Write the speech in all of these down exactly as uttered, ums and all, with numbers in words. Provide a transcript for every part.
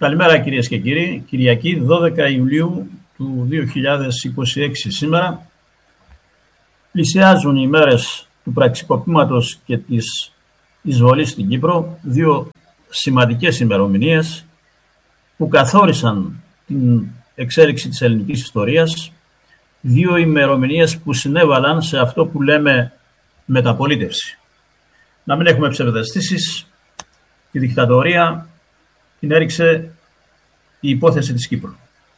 Καλημέρα κυρίες και κύριοι. Κυριακή δώδεκα Ιουλίου του δύο χιλιάδες είκοσι έξι σήμερα. Πλησιάζουν οι ημέρες του πραξικοπήματος και της εισβολής στην Κύπρο, δύο σημαντικές ημερομηνίες που καθόρισαν την εξέλιξη της ελληνικής ιστορίας, δύο ημερομηνίες που συνέβαλαν σε αυτό που λέμε μεταπολίτευση. Να μην έχουμε ψευδαισθήσεις, τη δικτατορία την έριξε η υπόθεση της Κύπρου.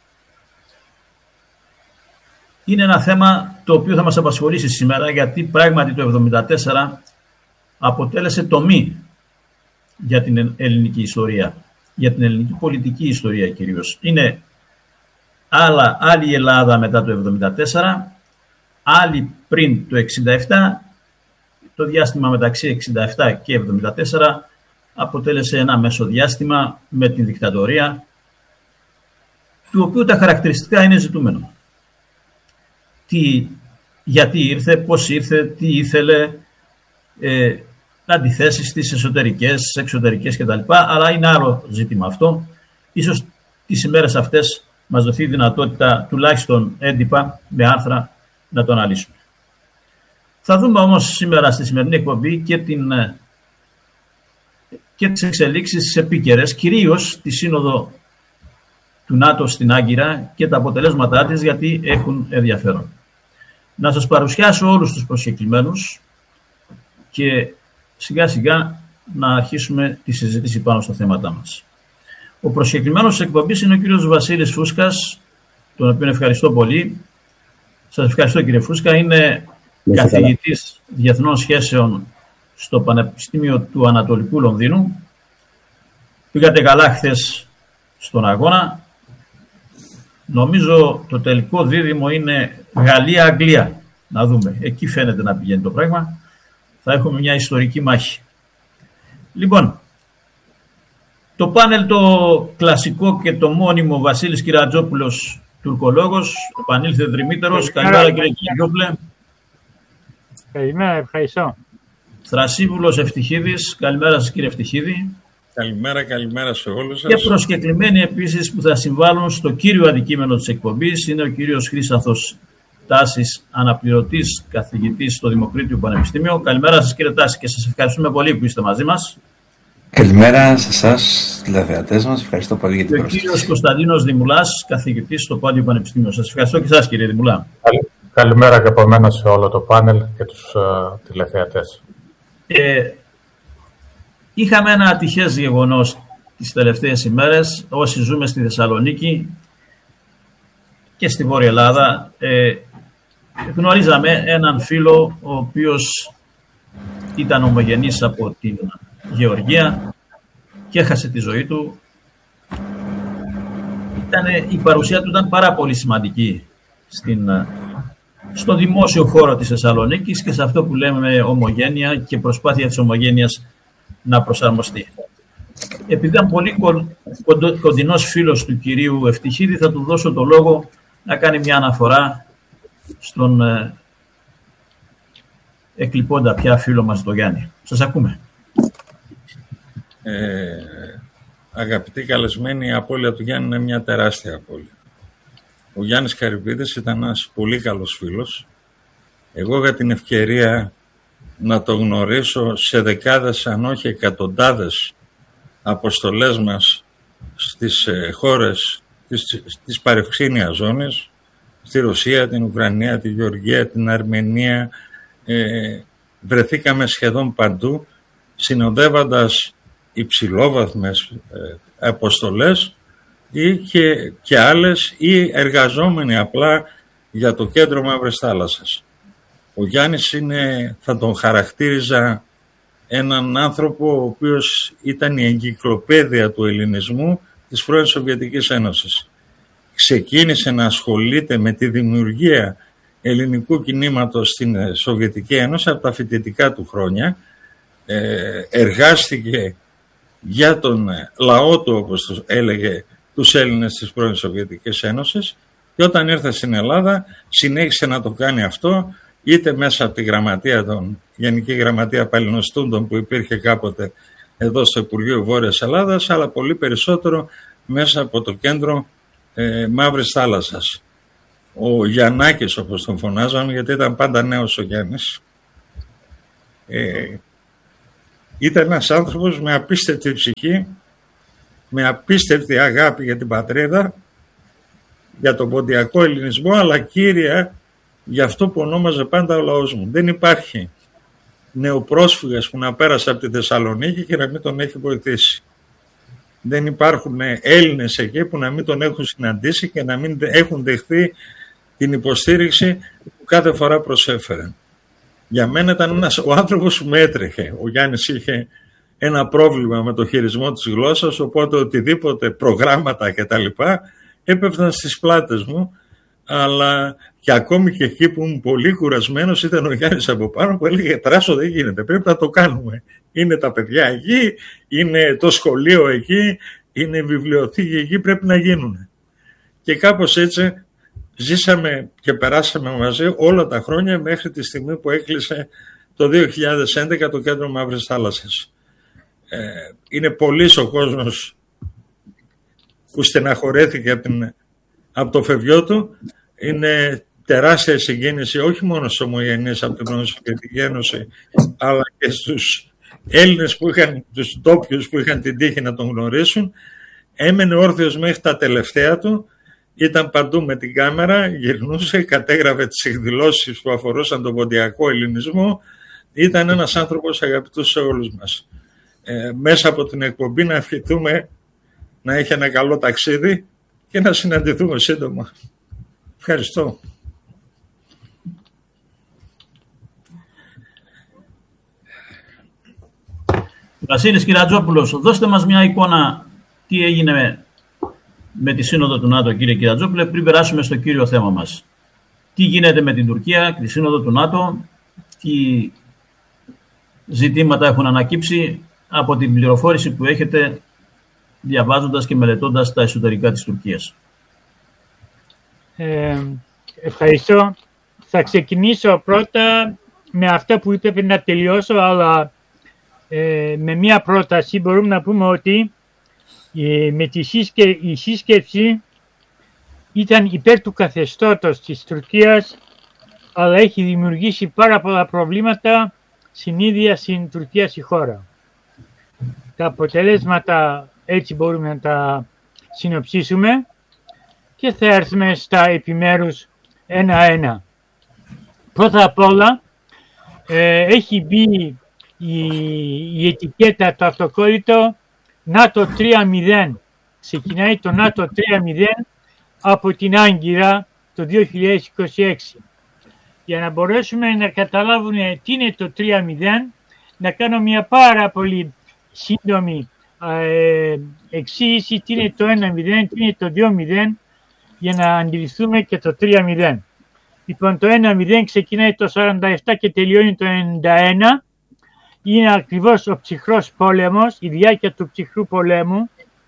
Είναι ένα θέμα το οποίο θα μας απασχολήσει σήμερα, γιατί πράγματι το εβδομήντα τέσσερα αποτέλεσε τομή για την ελληνική ιστορία, για την ελληνική πολιτική ιστορία κυρίως. Είναι άλλα, άλλη η Ελλάδα μετά το εβδομήντα τέσσερα, άλλη πριν το εξήντα επτά, το διάστημα μεταξύ εξήντα επτά και εβδομήντα τέσσερα αποτέλεσε ένα μεσοδιάστημα με την δικτατορία, του οποίου τα χαρακτηριστικά είναι ζητούμενο. Τι, γιατί ήρθε, πώς ήρθε, τι ήθελε, ε, αντιθέσεις στις εσωτερικές, εξωτερικές κτλ. Αλλά είναι άλλο ζήτημα αυτό. Ίσως τις ημέρες αυτές μας δοθεί η δυνατότητα, τουλάχιστον έντυπα, με άρθρα, να το αναλύσουμε. Θα δούμε όμως σήμερα στη σημερινή εκπομπή και, την, και τις εξελίξεις επίκαιρες, κυρίως τη Σύνοδο του ΝΑΤΟ στην Άγκυρα και τα αποτελέσματά της, γιατί έχουν ενδιαφέρον. Να σας παρουσιάσω όλους τους προσκεκλημένους και σιγά σιγά να αρχίσουμε τη συζήτηση πάνω στα θέματά μας. Ο προσκεκλημένος της εκπομπής είναι ο κύριος Βασίλης Φούσκας, τον οποίο ευχαριστώ πολύ. Σας ευχαριστώ κύριε Φούσκα. Είναι καθηγητής διεθνών σχέσεων στο Πανεπιστήμιο του Ανατολικού Λονδίνου. Πήγατε καλά χθες στον αγώνα. Νομίζω το τελικό δίδυμο είναι Γαλλία-Αγγλία. Να δούμε. Εκεί φαίνεται να πηγαίνει το πράγμα. Θα έχουμε μια ιστορική μάχη. Λοιπόν, το πάνελ το κλασικό και το μόνιμο, Βασίλης Κυρατζόπουλος, τουρκολόγος, επανήλθε δρυμύτερος. Καλημέρα κύριε Κυρατζόπουλε. Καλημέρα, ευχαριστώ. Θρασίβουλος Ευτυχίδης. Καλημέρα σας κύριε Ευτυχίδη. Καλημέρα, καλημέρα σε όλους σας. Και προσκεκλημένοι επίσης που θα συμβάλλουν στο κύριο αντικείμενο της εκπομπής είναι ο κύριος Χρύσανθος Τάσης, αναπληρωτής καθηγητής στο Δημοκρίτιο Πανεπιστήμιο. Καλημέρα σας κύριε Τάση και σας ευχαριστούμε πολύ που είστε μαζί μας. Καλημέρα σε εσάς, τηλεθεατές μας. Ευχαριστώ πολύ για την πρόσκληση. Και ο κύριος Κωνσταντίνος Δημουλάς, καθηγητής στο Πάντιο Πανεπιστήμιο. Σας ευχαριστώ και εσάς κύριε Δημουλά. Καλημέρα και από εμένα σε όλο το πάνελ και τους uh, τηλεθεατές. Ε, είχαμε ένα ατυχές γεγονός τις τελευταίες ημέρες. Όσοι ζούμε στη Θεσσαλονίκη και στη Βόρεια Ελλάδα, ε, γνωρίζαμε έναν φίλο ο οποίος ήταν ομογενής από την Γεωργία και έχασε τη ζωή του. Ήτανε, η παρουσία του ήταν πάρα πολύ σημαντική στην, στο δημόσιο χώρο της Θεσσαλονίκης και σε αυτό που λέμε ομογένεια και προσπάθεια της ομογένειας να προσαρμοστεί. Επειδή ήταν πολύ κοντινός φίλος του κυρίου Ευτυχίδη, θα του δώσω το λόγο να κάνει μια αναφορά στον ε, εκλειπώντα πια φίλο μας τον Γιάννη. Σας ακούμε. Ε, αγαπητοί καλεσμένοι, η απώλεια του Γιάννη είναι μια τεράστια απώλεια. Ο Γιάννης Χαριπίδης ήταν ένας πολύ καλός φίλος. Εγώ είχα την ευκαιρία να το γνωρίσω σε δεκάδες αν όχι εκατοντάδες αποστολές μας στις ε, χώρες της, της παρευξήνιας ζώνης, στη Ρωσία, την Ουκρανία, τη Γεωργία, την Αρμενία. Ε, βρεθήκαμε σχεδόν παντού συνοδεύοντας υψηλόβαθμες ε, αποστολές ή και, και άλλες ή εργαζόμενοι απλά για το κέντρο Μαύρης Θάλασσας. Ο Γιάννης είναι, θα τον χαρακτήριζα, έναν άνθρωπο ο οποίος ήταν η εγκυκλοπαίδεια του ελληνισμού της πρώην Σοβιετικής Ένωσης. Ξεκίνησε να ασχολείται με τη δημιουργία ελληνικού κινήματος στην Σοβιετική Ένωση από τα φοιτητικά του χρόνια. Ε, εργάστηκε για τον λαό του, όπως τους έλεγε, τους Έλληνες της πρώην Σοβιετικής Ένωσης, και όταν ήρθε στην Ελλάδα συνέχισε να το κάνει αυτό, είτε μέσα από τη γραμματεία των, Γενική Γραμματεία Παλαινοστούντων που υπήρχε κάποτε εδώ στο Υπουργείο Βόρειας Ελλάδας, αλλά πολύ περισσότερο μέσα από το κέντρο ε, Μαύρης Θάλασσας. Ο Γιαννάκης, όπως τον φωνάζαμε, γιατί ήταν πάντα νέος ο Γιάννης, ε, ήταν ένας άνθρωπος με απίστευτη ψυχή, με απίστευτη αγάπη για την πατρίδα, για τον ποντιακό ελληνισμό, αλλά κύρια για αυτό που ονόμαζε πάντα ο λαός μου. Δεν υπάρχει νεοπρόσφυγας που να πέρασε από τη Θεσσαλονίκη και να μην τον έχει βοηθήσει. Δεν υπάρχουν Έλληνες εκεί που να μην τον έχουν συναντήσει και να μην έχουν δεχθεί την υποστήριξη που κάθε φορά προσέφερε. Για μένα ήταν ένας, ο άνθρωπος που με έτρεχε. Ο Γιάννης είχε ένα πρόβλημα με το χειρισμό της γλώσσας, οπότε οτιδήποτε προγράμματα κτλ. Έπεφταν στις πλάτες μου, αλλά και ακόμη και εκεί που ήμουν πολύ κουρασμένος ήταν ο Γιάννης από πάνω που έλεγε «Τράσο, δεν γίνεται, πρέπει να το κάνουμε. Είναι τα παιδιά εκεί, είναι το σχολείο εκεί, είναι η βιβλιοθήκη εκεί, πρέπει να γίνουν». Και κάπως έτσι ζήσαμε και περάσαμε μαζί όλα τα χρόνια μέχρι τη στιγμή που έκλεισε το δύο χιλιάδες έντεκα το κέντρο Μαύρης Θάλασσας. Ε, είναι πολύς ο κόσμος που στεναχωρέθηκε από, την, από το φευγιό του. Είναι τεράστια συγκίνηση όχι μόνο στους ομογενείς από την Ομοσπονδιακή Ένωση, αλλά και στους Έλληνες που είχαν, τους ντόπιους που είχαν την τύχη να τον γνωρίσουν. Έμενε όρθιος μέχρι τα τελευταία του, ήταν παντού με την κάμερα, γυρνούσε, κατέγραφε τις εκδηλώσεις που αφορούσαν τον ποντιακό ελληνισμό. Ήταν ένας άνθρωπος αγαπητός σε όλους μας. Ε, μέσα από την εκπομπή να ευχηθούμε να έχει ένα καλό ταξίδι και να συναντηθούμε σύντομα. Ευχαριστώ. Βασίλης Κυρατζόπουλος, δώστε μας μια εικόνα τι έγινε με, με τη Σύνοδο του ΝΑΤΟ, κύριε Κυρατζόπουλε, πριν περάσουμε στο κύριο θέμα μας. Τι γίνεται με την Τουρκία, τη Σύνοδο του ΝΑΤΟ, τι ζητήματα έχουν ανακύψει από την πληροφόρηση που έχετε διαβάζοντας και μελετώντας τα εσωτερικά της Τουρκίας. Ε, ευχαριστώ. Θα ξεκινήσω πρώτα με αυτά που είπε να τελειώσω, αλλά ε, με μία πρόταση μπορούμε να πούμε ότι ε, με τη σύσκε, η σύσκεψη ήταν υπέρ του καθεστώτος της Τουρκίας, αλλά έχει δημιουργήσει πάρα πολλά προβλήματα στην ίδια στην Τουρκία στη χώρα. Τα αποτελέσματα έτσι μπορούμε να τα συνοψίσουμε και θα έρθουμε στα επιμέρους ένα-ένα. Πρώτα απ' όλα ε, έχει μπει η, η ετικέτα, το αυτοκόλλητο ΝΑΤΟ τρία μηδέν. Ξεκινάει το ΝΑΤΟ τρία μηδέν από την Άγκυρα το δύο χιλιάδες είκοσι έξι. Για να μπορέσουμε να καταλάβουμε τι είναι το τρία μηδέν, να κάνω μια πάρα πολύ σύντομη ε, εξήγηση τι είναι το ένα μηδέν, τι είναι το δύο μηδέν, για να αντιληφθούμε και το τρία μηδέν. Λοιπόν, το ένα μηδέν ξεκινάει το σαράντα επτά και τελειώνει το ενενήντα ένα. Είναι ακριβώς ο ψυχρός πόλεμος, η διάρκεια του ψυχρού πολέμου.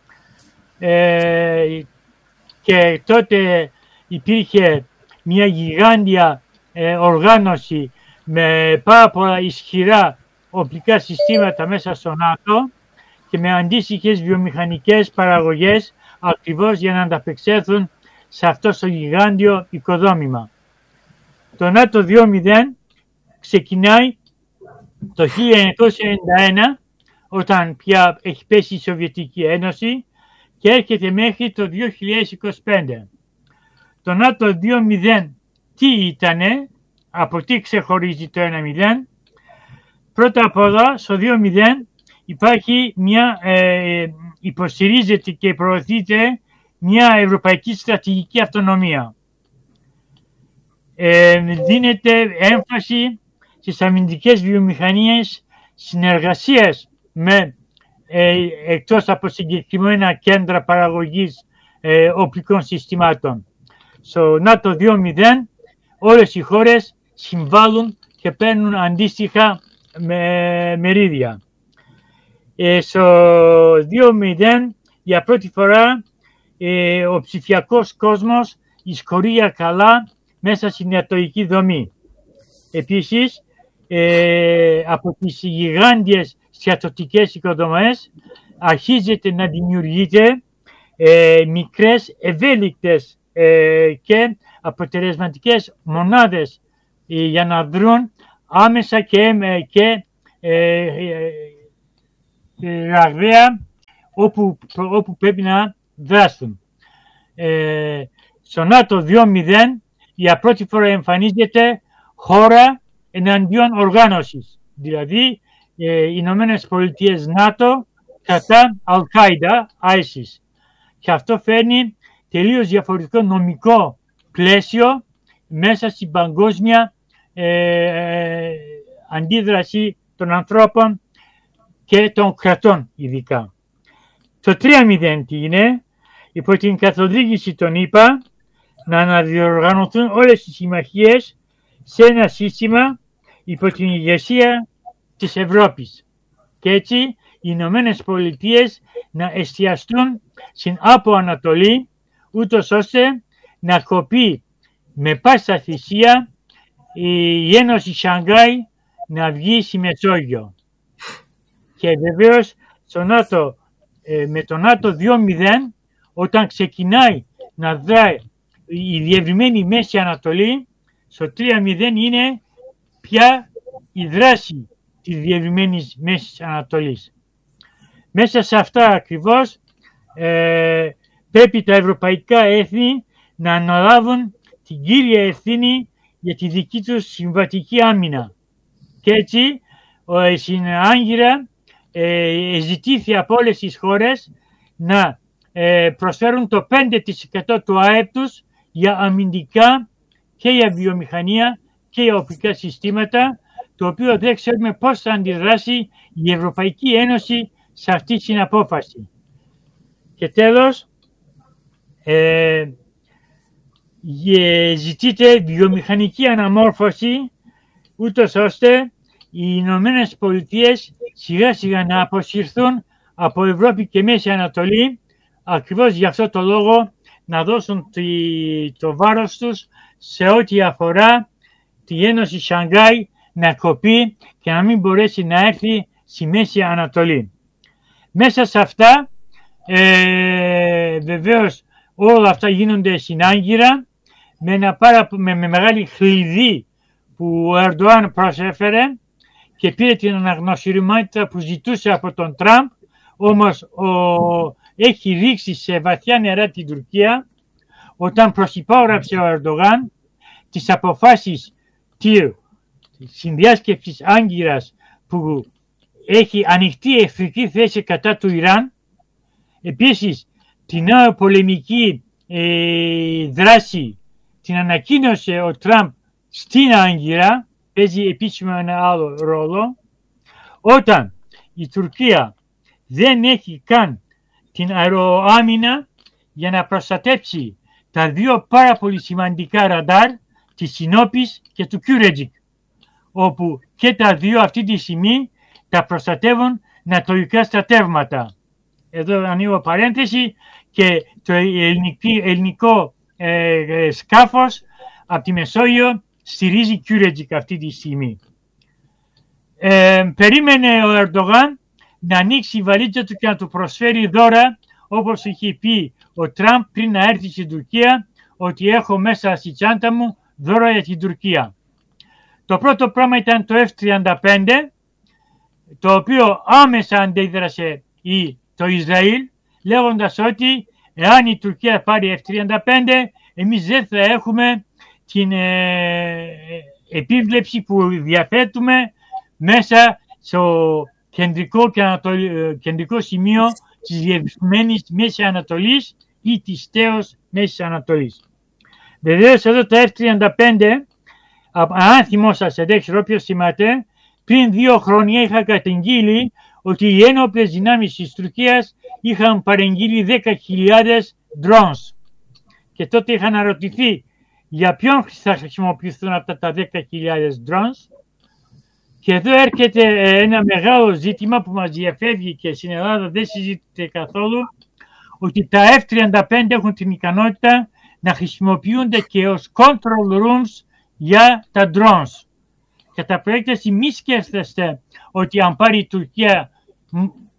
Ε, και τότε υπήρχε μια γιγάντια ε, οργάνωση με πάρα πολλά ισχυρά οπλικά συστήματα μέσα στο ΝΑΤΟ και με αντίστοιχες βιομηχανικές παραγωγές ακριβώς για να ανταπεξέλθουν σε αυτό το γιγάντιο οικοδόμημα. Το ΝΑΤΟ δύο μηδέν ξεκινάει το χίλια εννιακόσια ενενήντα ένα, όταν πια έχει πέσει η Σοβιετική Ένωση, και έρχεται μέχρι το δύο χιλιάδες είκοσι πέντε. Το ΝΑΤΟ δύο μηδέν τι ήτανε, από τι ξεχωρίζει το ένα μηδέν. Πρώτα απ' όλα, στο δύο μηδέν υπάρχει μια, ε, υποστηρίζεται και προωθείται μια ευρωπαϊκή στρατηγική αυτονομία. Ε, δίνεται έμφαση στις αμυντικές βιομηχανίες συνεργασίας με ε, εκτός από συγκεκριμένα κέντρα παραγωγής ε, οπλικών συστημάτων. Στο ΝΑΤΟ δύο μηδέν όλες οι χώρες συμβάλλουν και παίρνουν αντίστοιχα με, μερίδια. Ε, στο δύο μηδέν για πρώτη φορά ε, ο ψηφιακός κόσμος εισχωρεί καλά μέσα στην ιατρική δομή. Επίσης, ε, από τις γιγάντιες στρατιωτικές οικοδομές αρχίζεται να δημιουργείται ε, μικρές, ευέλικτες ε, και αποτελεσματικές μονάδες ε, για να δρουν άμεσα και, ε, και ε, ε, ε, ραγδαία όπου, όπου πρέπει να δράσουν. Ε, στο ΝΑΤΟ δύο μηδέν για πρώτη φορά εμφανίζεται χώρα εναντίον οργάνωσης, δηλαδή ε, οι Ηνωμένες Πολιτείες ΝΑΤΟ κατά Αλ-Κάιντα, άισις. Και αυτό φέρνει τελείως διαφορετικό νομικό πλαίσιο μέσα στην παγκόσμια ε, αντίδραση των ανθρώπων και των κρατών ειδικά. Το τρία μηδέν τι είναι? Υπό την καθοδήγηση των ΗΠΑ να αναδιοργανωθούν όλες οι συμμαχίες σε ένα σύστημα υπό την ηγεσία της Ευρώπης. Και έτσι οι Ηνωμένες Πολιτείες να εστιαστούν στην Άπο Ανατολή, ούτως ώστε να κοπεί με πάσα θυσία η Ένωση Σανγκάη να βγει στη Μεσόγειο. Και βεβαίως στο ΝΑΤΟ, με το ΝΑΤΟ δύο μηδέν, όταν ξεκινάει να δράει η διευρυμένη Μέση Ανατολή, στο τρία μηδέν είναι πια η δράση της διευρυμένης Μέσης Ανατολής. Μέσα σε αυτά ακριβώς ε, πρέπει τα ευρωπαϊκά έθνη να αναλάβουν την κύρια ευθύνη για τη δική τους συμβατική άμυνα. Και έτσι ε, στην Άγκυρα ε, ζητήθη από όλες τις χώρες να ε, προσφέρουν το πέντε τοις εκατό του ΑΕΠ τους για αμυντικά και για βιομηχανία και για οπλικά συστήματα, το οποίο δεν ξέρουμε πώς θα αντιδράσει η Ευρωπαϊκή Ένωση σε αυτή την απόφαση. Και τέλος, ε, ζητείται βιομηχανική αναμόρφωση, ούτως ώστε οι Ηνωμένες Πολιτείες σιγά σιγά να αποσυρθούν από Ευρώπη και Μέση Ανατολή, ακριβώς για αυτό το λόγο να δώσουν το βάρος τους σε ό,τι αφορά τη Ένωση Σανγκάη να κοπεί και να μην μπορέσει να έρθει στη Μέση Ανατολή. Μέσα σε αυτά, ε, βεβαίως όλα αυτά γίνονται στην Άγκυρα με, ένα πάρα, με, με μεγάλη χλειδί που ο Ερντοάν προσέφερε και πήρε την αναγνωσιμότητα που ζητούσε από τον Τραμπ, όμως ο, έχει ρίξει σε βαθιά νερά την Τουρκία όταν προσυπόγραψε ο Ερντογάν τις αποφάσεις της συνδιάσκεψης Άγκυρας που έχει ανοιχτή εχθρική θέση κατά του Ιράν. Επίσης την νέα πολεμική ε, δράση την ανακοίνωσε ο Τραμπ στην Άγκυρα, παίζει επίσημα ένα άλλο ρόλο. Όταν η Τουρκία δεν έχει καν την αεροάμυνα για να προστατέψει τα δύο πάρα πολύ σημαντικά ραντάρ της Συνόπης και του Κιουρέτζικ, όπου και τα δύο αυτή τη στιγμή τα προστατεύουν νατοϊκά στρατεύματα. Εδώ ανοίγω παρένθεση και το ελληνικό, ελληνικό ε, σκάφος από τη Μεσόγειο στηρίζει Κιουρέτζικ αυτή τη στιγμή. Ε, περίμενε ο Ερντογάν να ανοίξει η βαλίτσα του και να του προσφέρει δώρα, όπως είχε πει ο Τραμπ πριν να έρθει στην Τουρκία, ότι έχω μέσα στη τσάντα μου δώρα για την Τουρκία. Το πρώτο πράγμα ήταν το εφ τριάντα πέντε, το οποίο άμεσα αντέδρασε το Ισραήλ, λέγοντας ότι εάν η Τουρκία πάρει εφ τριάντα πέντε, εμείς δεν θα έχουμε την ε, επίβλεψη που διαθέτουμε μέσα στο κεντρικό, και ανατολ, κεντρικό σημείο της διευρυμένης Μέσης Ανατολής ή της τέως Μέσης Ανατολής. Βεβαίως εδώ το εφ τριάντα πέντε, αν θυμόσαστε, δεν ξέρω ποιος θυμάται, πριν δύο χρόνια είχα καταγγείλει ότι οι ένοπλες δυνάμεις της Τουρκίας είχαν παρεγγείλει δέκα χιλιάδες drones. Και τότε είχα αναρωτηθεί για ποιον θα χρησιμοποιηθούν αυτά τα δέκα χιλιάδες drones. Και εδώ έρχεται ένα μεγάλο ζήτημα που μας διαφεύγει και στην Ελλάδα δεν συζητείται καθόλου, ότι τα εφ τριάντα πέντε έχουν την ικανότητα να χρησιμοποιούνται και ως control rooms για τα drones. Κατά περίπτωση μη σκέφτεστε ότι αν πάρει η Τουρκία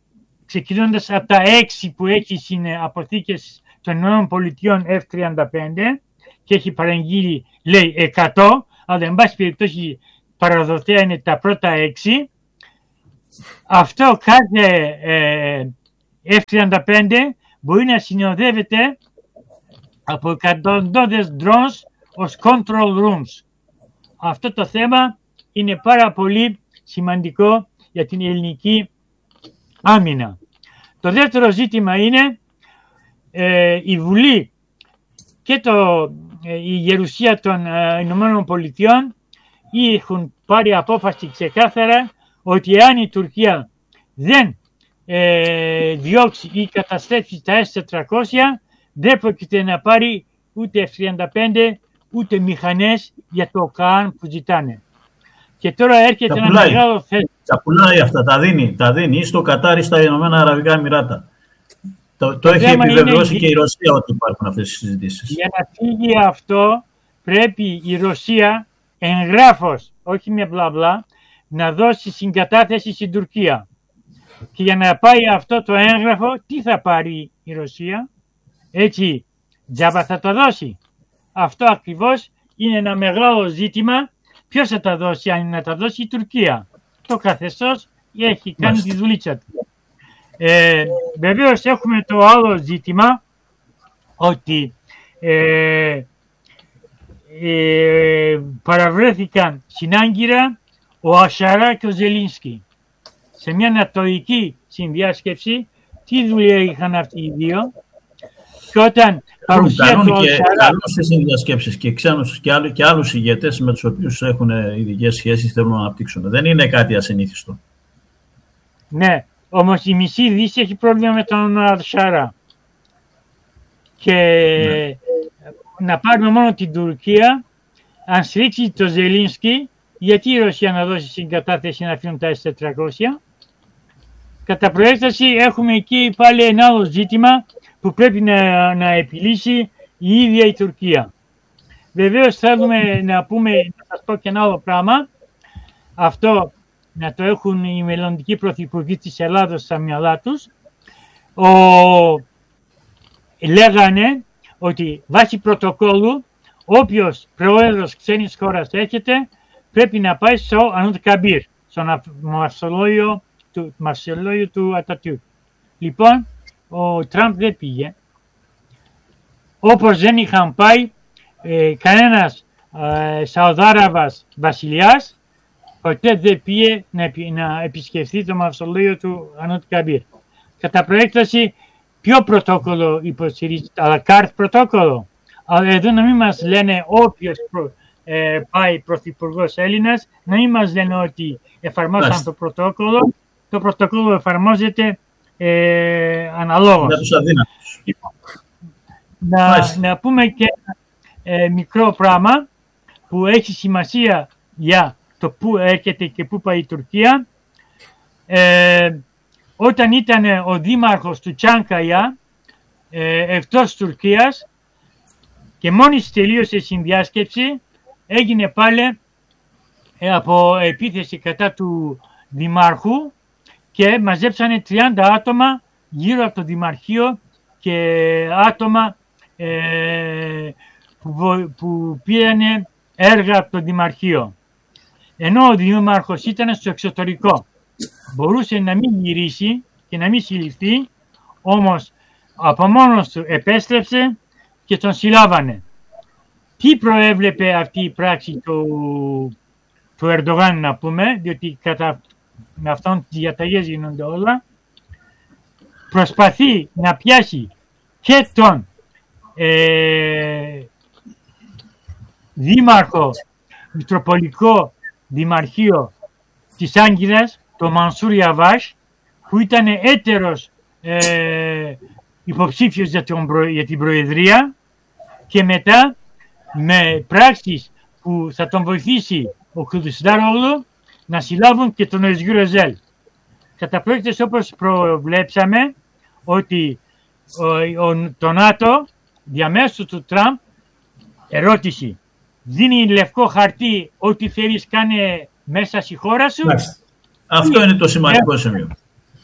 ξεκινώντας από τα έξι που έχει στις αποθήκες των ΗΠΑ εφ τριάντα πέντε και έχει παραγγείλει, λέει, εκατό, αλλά εν πάση περιπτώσει παραδοτέα είναι τα πρώτα έξι. Αυτό κάθε ε, εφ τριάντα πέντε μπορεί να συνοδεύεται από εκατοντάδες drones ως control rooms. Αυτό το θέμα είναι πάρα πολύ σημαντικό για την ελληνική άμυνα. Το δεύτερο ζήτημα είναι ε, η Βουλή και το, ε, η Γερουσία των ε, Ηνωμένων Πολιτειών έχουν πάρει απόφαση ξεκάθαρα ότι αν η Τουρκία δεν ε, διώξει ή καταστρέψει τα ες τετρακόσια, δεν πρόκειται να πάρει ούτε εφ τριάντα πέντε ούτε μηχανές για το ΚΑΑΝ που ζητάνε. Και τώρα έρχεται τα ένα πουλάει. μεγάλο θέμα. Τα πουλάει αυτά, τα δίνει, τα δίνει ή στο Κατάρ ή στα Ηνωμένα Αραβικά Εμιράτα. Το, το, το έχει επιβεβαιώσει είναι... και η Ρωσία ότι υπάρχουν αυτές τις συζητήσεις. Για να φύγει αυτό πρέπει η Ρωσία εγγράφος, όχι με μπλα μπλα, να δώσει συγκατάθεση στην Τουρκία. Και για να πάει αυτό το έγγραφο, τι θα πάρει η Ρωσία? Έτσι, τζάμπα θα το δώσει. Αυτό ακριβώς είναι ένα μεγάλο ζήτημα. Ποιος θα τα δώσει, αν να τα δώσει η Τουρκία? Το καθεστώς έχει κάνει Μάλιστα. τη δουλίτσα του. Ε, βεβαίως έχουμε το άλλο ζήτημα ότι ε, ε, παραβρέθηκαν στην Άγκυρα ο Ασαρά και ο Ζελίνσκι. Σε μια ανατολική συνδιάσκεψη, τι δουλειά είχαν αυτοί οι δύο? Και όταν παρουσία του Ασαρά... Καλούν σε συνδιασκέψεις και ξένους και, άλλου, και άλλους ηγέτες με τους οποίους έχουν ειδικές σχέσεις, θέλουν να αναπτύξουν. Δεν είναι κάτι ασυνήθιστο. Ναι, όμως η μισή Δύση έχει πρόβλημα με τον Ασαρά. Και ναι. να πάρουμε μόνο την Τουρκία, αν στηρίξει το Ζελίνσκι, γιατί η Ρωσία να δώσει συγκατάθεση να αφήνουν τα ες τετρακόσια? Κατά προέκταση έχουμε εκεί πάλι ένα άλλο ζήτημα που πρέπει να, να επιλύσει η ίδια η Τουρκία. Βεβαίως θέλουμε να πούμε, να σας πω και ένα άλλο πράγμα, αυτό να το έχουν οι μελλοντικοί πρωθυπουργοί της Ελλάδος στα μυαλά τους. Ο, λέγανε ότι βάσει πρωτοκόλλου όποιος πρόεδρος ξένης χώρας έχετε πρέπει να πάει στο Ανούτ Καμπίρ, στο μαυσολόγιο του, μαυσολόγιο του Ατατιούρκ. Λοιπόν, ο Τραμπ δεν πήγε. Όπως δεν είχαν πάει ε, κανένας ε, Σαουδάραβας βασιλιάς, ποτέ δεν πήγε να, να επισκεφθεί το μαυσολόγιο του Ανούτ Καμπίρ. Κατά προέκταση, ποιο πρωτόκολλο υποστηρίζεται? Αλλά κάρτ πρωτόκολλο. Αλλά εδώ να μην μας λένε όποιος προ, ε, πάει πρωθυπουργός Έλληνας, να μην μας λένε ότι εφαρμόσαν το πρωτόκολλο. Το πρωτόκολλο εφαρμόζεται ε, αναλόγως. Για τους αδύνατους. Να, να πούμε και ένα ε, μικρό πράγμα που έχει σημασία για το πού έρχεται και πού πάει η Τουρκία. Ε, όταν ήταν ο δήμαρχος του Τσάνκαια ε, εκτός Τουρκίας και μόλις τελείωσε η συνδιάσκεψη, έγινε πάλι ε, από επίθεση κατά του δημάρχου και μαζέψανε τριάντα άτομα γύρω από το δημαρχείο και άτομα ε, που, που πήρανε έργα από το δημαρχείο. Ενώ ο δήμαρχος ήταν στο εξωτερικό. Μπορούσε να μην γυρίσει και να μην συλληφθεί, όμως από μόνος του επέστρεψε και τον συλλάβανε. Τι προέβλεπε αυτή η πράξη του, του Ερντογάν, να πούμε, διότι κατά με αυτόν τις διαταγές γίνονται όλα, προσπαθεί να πιάσει και τον ε, δήμαρχο, μητροπολικό δημαρχείο της Άγκυρας, το Μανσούρ Ιαβάζ, που ήταν έτερος ε, υποψήφιος για, τον, για την Προεδρία, και μετά με πράξεις που θα τον βοηθήσει ο Κιλισδάρογλου να συλλάβουν και τον Özgür Özel. Κατά πρόκειται, όπως προβλέψαμε, ότι ο, ο, το ΝΑΤΟ διαμέσου του Τραμπ, ερώτηση, δίνει λευκό χαρτί, ό,τι θέλεις κάνε μέσα στη χώρα σου. Άξι. Αυτό είναι το σημαντικό σημείο.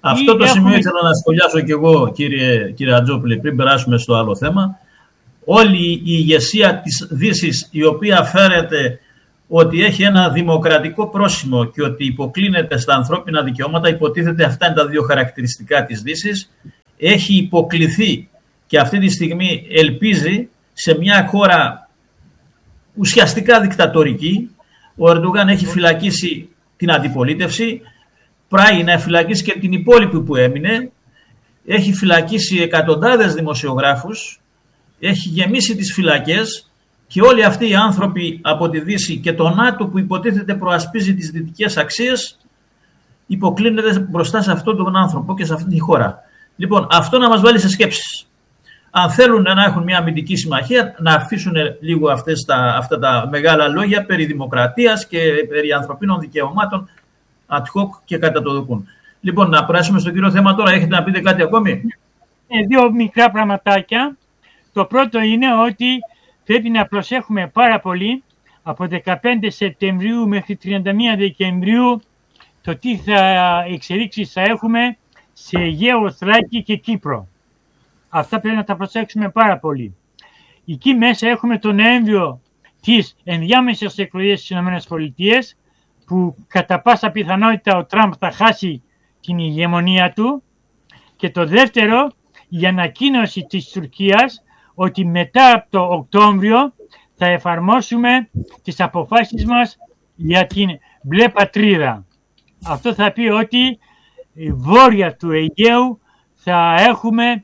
Αυτό το έχουμε... σημείο ήθελα να σχολιάσω και εγώ, κύριε, κύριε Ατζόπουλε, πριν περάσουμε στο άλλο θέμα. Όλη η ηγεσία της Δύσης, η οποία φέρεται ότι έχει ένα δημοκρατικό πρόσημο και ότι υποκλίνεται στα ανθρώπινα δικαιώματα, υποτίθεται αυτά είναι τα δύο χαρακτηριστικά της Δύσης, έχει υποκληθεί και αυτή τη στιγμή ελπίζει σε μια χώρα ουσιαστικά δικτατορική. Ο Ερντογάν έχει φυλακίσει την αντιπολίτευση, πράει να φυλακίσει και την υπόλοιπη που έμεινε, έχει φυλακίσει εκατοντάδες δημοσιογράφους, έχει γεμίσει τις φυλακές και όλοι αυτοί οι άνθρωποι από τη Δύση και το ΝΑΤΟ που υποτίθεται προασπίζει τις δυτικές αξίες υποκλίνεται μπροστά σε αυτόν τον άνθρωπο και σε αυτή τη χώρα. Λοιπόν, αυτό να μας βάλει σε σκέψεις. Αν θέλουν να έχουν μια αμυντική συμμαχία, να αφήσουν λίγο αυτές τα, αυτά τα μεγάλα λόγια περί δημοκρατίας και περί ανθρωπίνων δικαιωμάτων ad hoc και κατά το δοκούν. Λοιπόν, να περάσουμε στο κύριο θέμα τώρα. Έχετε να πείτε κάτι ακόμη? Ε, δύο μικρά πραγματάκια. Το πρώτο είναι ότι πρέπει να προσέχουμε πάρα πολύ από δεκαπέντε Σεπτεμβρίου μέχρι τριάντα μία Δεκεμβρίου το τι θα εξελίξεις θα έχουμε σε Αιγαίο, Θράκη και Κύπρο. Αυτά πρέπει να τα προσέξουμε πάρα πολύ. Εκεί μέσα έχουμε τον Νοέμβριο τις ενδιάμεσες εκλογές στις ΗΠΑ, που κατά πάσα πιθανότητα ο Τραμπ θα χάσει την ηγεμονία του. Και το δεύτερο, η ανακοίνωση της Τουρκίας ότι μετά από το Οκτώβριο θα εφαρμόσουμε τις αποφάσεις μας για την μπλε πατρίδα. Αυτό θα πει ότι η βόρεια του Αιγαίου θα έχουμε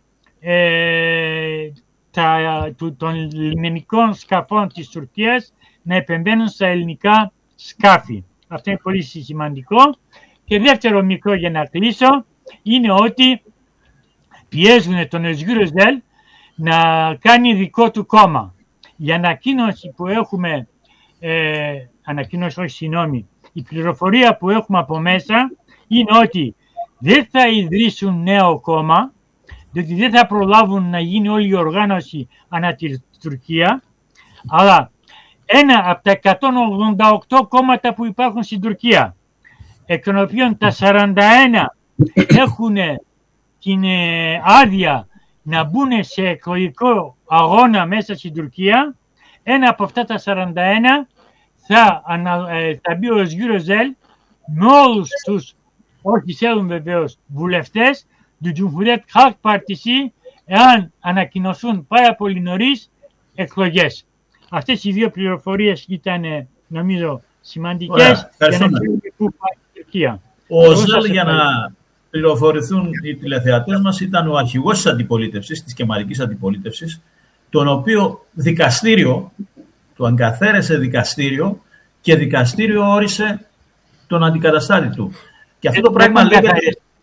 ε, τα, του, των λιμενικών σκαφών της Τουρκίας να επεμβαίνουν στα ελληνικά σκάφη. Αυτό είναι πολύ σημαντικό. Και δεύτερο μικρό για να κλείσω είναι ότι πιέζουν τον Özgür να κάνει δικό του κόμμα. Η ανακοίνωση που έχουμε, ε, ανακοίνωση όχι συγγνώμη, η πληροφορία που έχουμε από μέσα είναι ότι δεν θα ιδρύσουν νέο κόμμα, διότι δεν θα προλάβουν να γίνει όλη η οργάνωση ανά τη Τουρκία, αλλά ένα από τα εκατόν ογδόντα οκτώ κόμματα που υπάρχουν στην Τουρκία, εκ των οποίων τα σαράντα ένα έχουν την άδεια να μπουν σε εκλογικό αγώνα μέσα στην Τουρκία, ένα από αυτά τα σαράντα ένα θα, ανα, θα μπει ο Özgür Özel με όλους τους, όχι θέλουν βεβαίως, βουλευτές του Cumhuriyet Halk Partisi, εάν ανακοινωθούν πάρα πολύ νωρίς εκλογές. Αυτές οι δύο πληροφορίες ήταν, νομίζω, σημαντικές για να ξέρουμε πού πάει η Τουρκία. Ο Özel, για να πληροφορηθούν οι τηλεθεατές μας, ήταν ο αρχηγός της αντιπολίτευσης, της κεμαλικής αντιπολίτευσης, τον οποίο δικαστήριο, του αγκαθαίρεσε δικαστήριο και δικαστήριο όρισε τον αντικαταστάτη του. Και αυτό ε, το πράγμα λέγεται...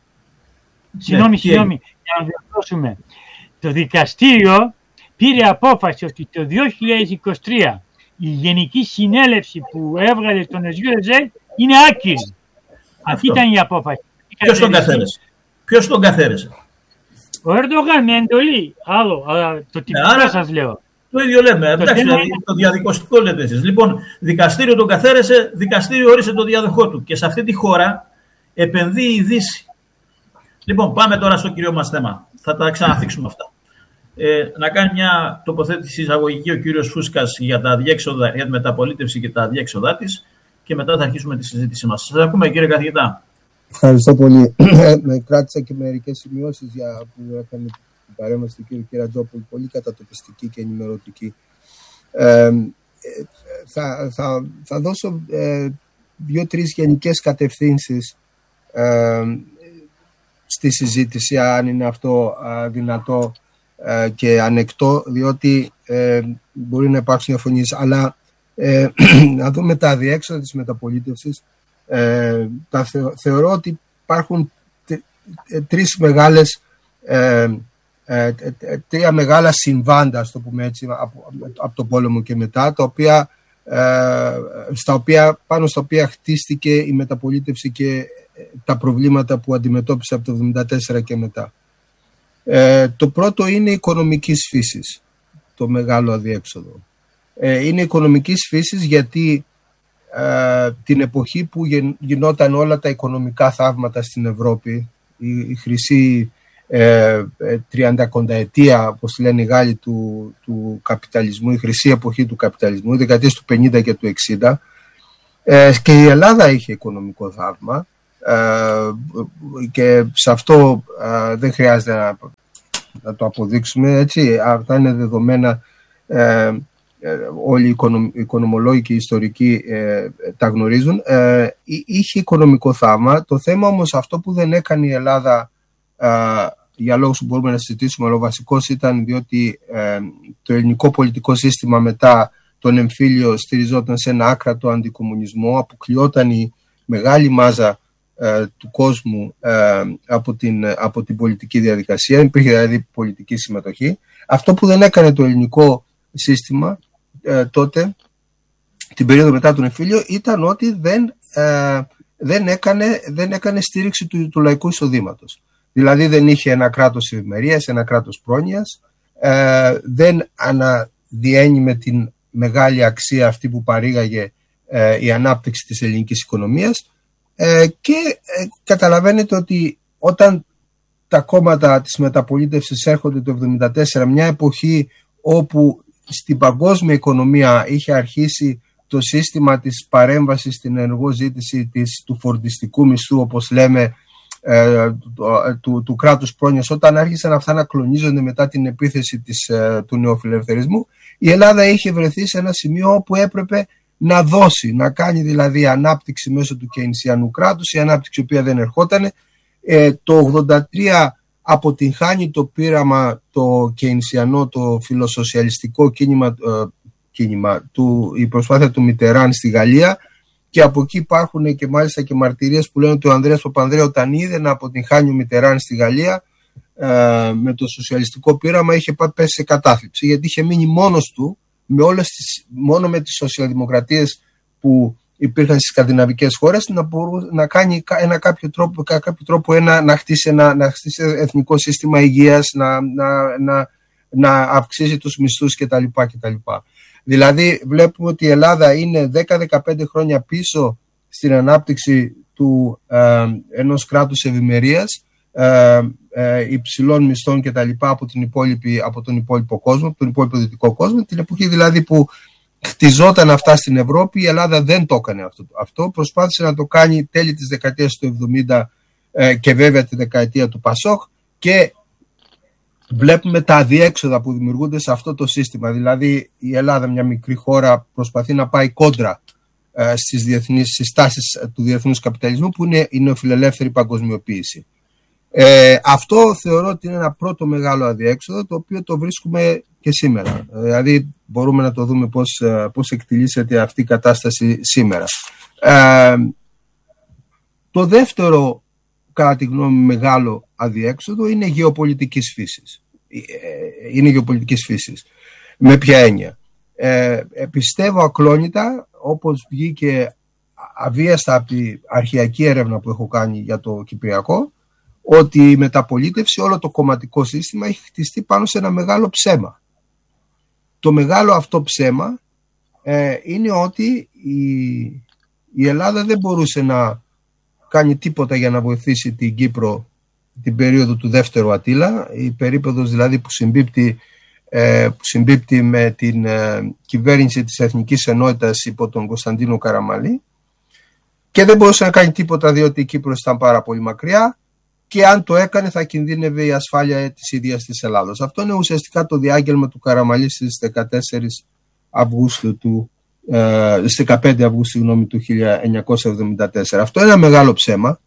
Συγγνώμη, συγγνώμη, για να διορθώσουμε. Το δικαστήριο πήρε απόφαση ότι το δύο χιλιάδες είκοσι τρία η Γενική Συνέλευση που έβγαλε τον Özgür Özel είναι άκυρη. Αυτή ήταν η απόφαση. Ποιος τον καθαίρεσε? Ποιος τον καθαίρεσε? Ο Ερντογάν με εντολή. Άλλο, αλλά το τυπικό ναι, σας λέω. Το ίδιο λέμε. Το, εντάξει, θέμα... δηλαδή, το διαδικοστικό λέτε εσείς. Λοιπόν, δικαστήριο τον καθαίρεσε, δικαστήριο όρισε τον διαδοχό του. Και σε αυτή τη χώρα επενδύει η Δύση. Λοιπόν, πάμε τώρα στο κύριο μας θέμα. Θα τα ξαναθίξουμε αυτά. Ε, να κάνει μια τοποθέτηση εισαγωγική ο κύριος Φούσκας για, τα διέξοδα, για τη μεταπολίτευση και τα διέξοδά της και μετά θα αρχίσουμε τη συζήτησή μας. Σας ακούμε, κύριε καθηγητά. Ευχαριστώ πολύ. Με κράτησα και μερικές σημειώσεις για που έκανε την παρέμβαση του κύριου Κυρατζόπουλου, πολύ κατατοπιστική και ενημερωτική. Ε, θα, θα, θα δώσω ε, δύο-τρεις γενικές κατευθύνσεις ε, στη συζήτηση, αν είναι αυτό ε, δυνατό ε, και ανεκτό, διότι ε, μπορεί να υπάρξουν διαφωνίες, αλλά ε, να δούμε τα διέξοδα της μεταπολίτευσης. Ε, τα θεω, θεωρώ ότι υπάρχουν τρι, τρεις μεγάλες ε, ε, τρία μεγάλα συμβάντα, στο πούμε έτσι, από, από τον πόλεμο και μετά, τα οποία, ε, στα οποία, πάνω στα οποία χτίστηκε η μεταπολίτευση και τα προβλήματα που αντιμετώπισε από το εβδομήντα τέσσερα και μετά. Ε, το πρώτο είναι οικονομικής φύσης, το μεγάλο αδιέξοδο. Ε, είναι οικονομικής φύσης γιατί την εποχή που γινόταν όλα τα οικονομικά θαύματα στην Ευρώπη, η, η χρυσή ε, τριαντακονταετία, όπως λένε οι Γάλλοι, του, του καπιταλισμού, η χρυσή εποχή του καπιταλισμού, οι δεκαετίες του πενήντα και του εξήντα, ε, και η Ελλάδα είχε οικονομικό θαύμα, ε, και σε αυτό ε, δεν χρειάζεται να, να το αποδείξουμε, έτσι, αυτά είναι δεδομένα, ε, όλοι οι οικονομολόγοι και οι ιστορικοί ε, τα γνωρίζουν. Ε, είχε οικονομικό θαύμα. Το θέμα όμως αυτό που δεν έκανε η Ελλάδα, ε, για λόγους που μπορούμε να συζητήσουμε, αλλά ο βασικός ήταν διότι ε, το ελληνικό πολιτικό σύστημα μετά τον εμφύλιο στηριζόταν σε ένα άκρατο αντικομμουνισμό, αποκλειόταν η μεγάλη μάζα ε, του κόσμου ε, από, την, από την πολιτική διαδικασία, δεν υπήρχε δηλαδή πολιτική συμμετοχή. Αυτό που δεν έκανε το ελληνικό σύστημα ε, τότε, την περίοδο μετά τον εμφύλιο, ήταν ότι δεν, ε, δεν, έκανε, δεν έκανε στήριξη του, του λαϊκού εισοδήματος. Δηλαδή δεν είχε ένα κράτος ευημερίας, ένα κράτος πρόνοιας, ε, δεν αναδιένει με την μεγάλη αξία αυτή που παρήγαγε ε, η ανάπτυξη της ελληνικής οικονομίας, ε, και ε, καταλαβαίνετε ότι όταν τα κόμματα της μεταπολίτευσης έρχονται το εβδομήντα τέσσερα, μια εποχή όπου στην παγκόσμια οικονομία είχε αρχίσει το σύστημα της παρέμβασης στην ενεργό ζήτηση της, του φορτιστικού μισθού, όπως λέμε, ε, του, του, του κράτους πρόνοιας, όταν άρχισαν αυτά να κλονίζονται μετά την επίθεση της, ε, του νεοφιλελευθερισμού, η Ελλάδα είχε βρεθεί σε ένα σημείο όπου έπρεπε να δώσει, να κάνει δηλαδή ανάπτυξη μέσω του κεινσιανού κράτους, η ανάπτυξη η οποία δεν ερχόταν. Ε, το ογδόντα τρία αποτυγχάνει το πείραμα το κεινσιανό, το φιλοσοσιαλιστικό κίνημα, ε, κίνημα του, η προσπάθεια του Μιτεράν στη Γαλλία, και από εκεί υπάρχουν και μάλιστα και μαρτυρίες που λένε ότι ο Ανδρέας Παπανδρέου, όταν είδε να αποτυγχάνει ο Μιτεράν στη Γαλλία ε, με το σοσιαλιστικό πείραμα, είχε πέσει σε κατάθλιψη, γιατί είχε μείνει μόνος του με όλες τις, μόνο με τις σοσιαλδημοκρατίες που υπήρχαν στις σκανδιναβικές χώρες, να, μπορού, να κάνει ένα κάποιο τρόπο, κάποιο τρόπο ένα, να, χτίσει ένα, να χτίσει εθνικό σύστημα υγείας, να, να, να, να αυξήσει τους μισθούς κτλ. κτλ. Δηλαδή βλέπουμε ότι η Ελλάδα είναι δέκα με δεκαπέντε χρόνια πίσω στην ανάπτυξη του, ε, ενός κράτους ευημερίας, ε, ε, υψηλών μισθών κτλ. Από, από τον υπόλοιπο κόσμο, από τον υπόλοιπο δυτικό κόσμο, την εποχή δηλαδή που χτιζόταν αυτά στην Ευρώπη. Η Ελλάδα δεν το έκανε αυτό. αυτό. Προσπάθησε να το κάνει τέλη της δεκαετίας του εβδομήντα ε, και βέβαια τη δεκαετία του Πασόκ, και βλέπουμε τα αδιέξοδα που δημιουργούνται σε αυτό το σύστημα. Δηλαδή η Ελλάδα, μια μικρή χώρα, προσπαθεί να πάει κόντρα ε, στις διεθνείς συστάσεις του διεθνούς καπιταλισμού, που είναι η νεοφιλελεύθερη παγκοσμιοποίηση. Ε, αυτό θεωρώ ότι είναι ένα πρώτο μεγάλο αδιέξοδο, το οποίο το βρίσκουμε και σήμερα. Δηλαδή μπορούμε να το δούμε πώς, πώς εκτιλήσεται αυτή η κατάσταση σήμερα. Ε, το δεύτερο, κατά τη γνώμη μου, μεγάλο αδιέξοδο είναι γεωπολιτικής φύσης. Είναι γεωπολιτικής φύσης. Με ποια έννοια? Ε, πιστεύω ακλόνητα, όπως βγήκε αβίαστα από την αρχαιακή έρευνα που έχω κάνει για το Κυπριακό, ότι η μεταπολίτευση, όλο το κομματικό σύστημα έχει χτιστεί πάνω σε ένα μεγάλο ψέμα. Το μεγάλο αυτό ψέμα ε, είναι ότι η, η Ελλάδα δεν μπορούσε να κάνει τίποτα για να βοηθήσει την Κύπρο την περίοδο του δεύτερου Ατήλα, η περίποδος δηλαδή που συμπίπτει, ε, που συμπίπτει με την ε, κυβέρνηση της Εθνικής Ενότητας υπό τον Κωνσταντίνο Καραμανλή, και δεν μπορούσε να κάνει τίποτα διότι η Κύπρος ήταν πάρα πολύ μακριά, και αν το έκανε θα κινδύνευε η ασφάλεια της ίδιας της Ελλάδος. Αυτό είναι ουσιαστικά το διάγγελμα του Καραμανλή στις δεκατέσσερις Αυγούστου του, ε, στις δεκαπέντε Αυγούστου συγγνώμη, του χίλια εννιακόσια εβδομήντα τέσσερα. Αυτό είναι ένα μεγάλο ψέμα.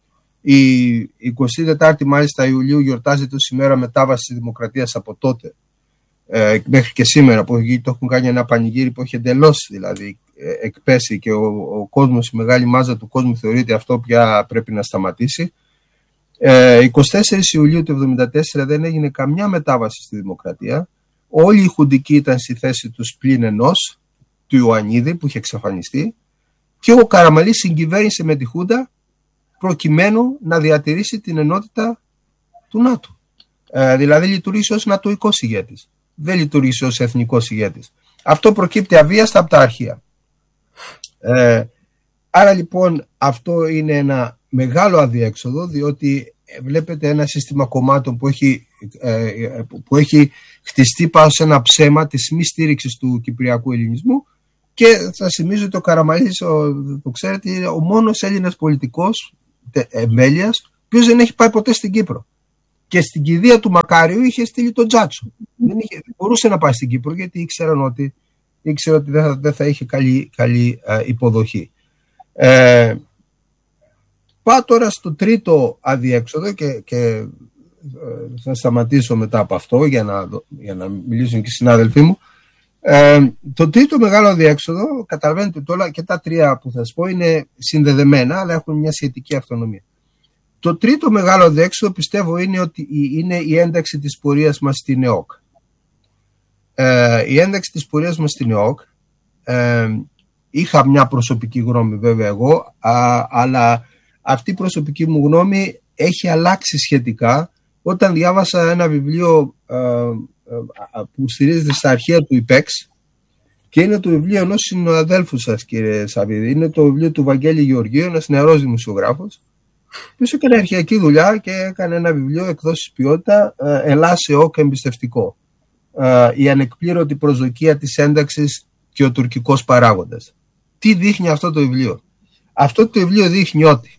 Η εικοστή τετάρτη μάλιστα Ιουλίου γιορτάζεται ως ημέρα μετάβασης της δημοκρατίας από τότε ε, μέχρι και σήμερα, που το έχουν κάνει ένα πανηγύρι που έχει εντελώς δηλαδή ε, εκπέσει, και ο, ο κόσμος, η μεγάλη μάζα του κόσμου θεωρείται αυτό πια πρέπει να σταματήσει. Ε, εικοστή τέταρτη Ιουλίου του εβδομήντα τέσσερα δεν έγινε καμιά μετάβαση στη δημοκρατία. Όλοι οι χουντικοί ήταν στη θέση τους πλην ενός, του Ιωαννίδη που είχε εξαφανιστεί, και ο Καραμανλής συγκυβέρνησε με τη Χούντα προκειμένου να διατηρήσει την ενότητα του ΝΑΤΟ. Ε, δηλαδή λειτουργήσε ως νατοϊκός ηγέτης, δεν λειτουργήσε ως εθνικός ηγέτης. Αυτό προκύπτει αβίαστα από τα αρχεία. Ε, άρα λοιπόν αυτό είναι ένα μεγάλο αδιέξοδο, διότι βλέπετε ένα σύστημα κομμάτων που έχει, ε, που έχει χτιστεί πάνω σε ένα ψέμα της μη στήριξης του κυπριακού ελληνισμού. Και θα θυμίζω ότι ο Καραμανλής, το ξέρετε, είναι ο μόνος Έλληνας πολιτικός εμβέλειας, ο οποίος δεν έχει πάει ποτέ στην Κύπρο. Και στην κηδεία του Μακάριου είχε στείλει τον Τζάτσο. Δεν, είχε, δεν μπορούσε να πάει στην Κύπρο, γιατί ήξεραν ότι, ήξερε ότι δεν, θα, δεν θα είχε καλή, καλή α, υποδοχή. Ε, πάω τώρα στο τρίτο αδιέξοδο και, και ε, θα σταματήσω μετά από αυτό για να, για να μιλήσουν και οι συνάδελφοί μου. Ε, το τρίτο μεγάλο αδιέξοδο, καταλαβαίνετε τώρα, και τα τρία που θα σας πω είναι συνδεδεμένα, αλλά έχουν μια σχετική αυτονομία. Το τρίτο μεγάλο αδιέξοδο πιστεύω είναι ότι είναι η ένταξη της πορείας μας στην ΕΟΚ. Ε, η ένταξη της πορείας μας στην ΕΟΚ, ε, είχα μια προσωπική γνώμη βέβαια εγώ, α, αλλά αυτή η προσωπική μου γνώμη έχει αλλάξει σχετικά όταν διάβασα ένα βιβλίο α, α, που στηρίζεται στα αρχεία του ΙΠΕΞ, και είναι το βιβλίο ενός συναδέλφου σας, κύριε Σαββίδη. Είναι το βιβλίο του Βαγγέλη Γεωργίου, ένας νεαρός δημοσιογράφος, που έκανε αρχαιακή δουλειά και έκανε ένα βιβλίο εκδόσεις ποιότητα, Ελλάς ΕΟΚ εμπιστευτικό. Η ανεκπλήρωτη προσδοκία της ένταξης και ο τουρκικός παράγοντας. Τι δείχνει αυτό το βιβλίο? Αυτό το βιβλίο δείχνει ότι